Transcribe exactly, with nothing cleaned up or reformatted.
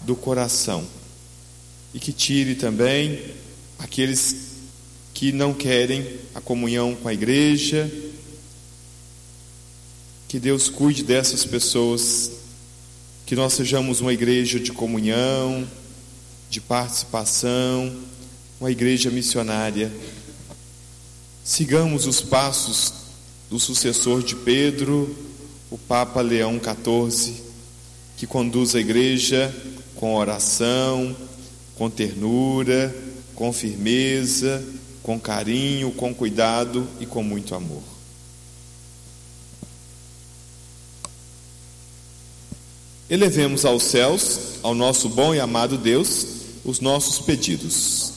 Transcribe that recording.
do coração e que tire também aqueles que não querem a comunhão com a igreja. Que Deus cuide dessas pessoas, que nós sejamos uma igreja de comunhão, de participação, uma igreja missionária. Sigamos os passos do sucessor de Pedro, o Papa Leão quatorze, que conduz a igreja com oração, com ternura, com firmeza, com carinho, com cuidado e com muito amor. Elevemos aos céus, ao nosso bom e amado Deus, os nossos pedidos.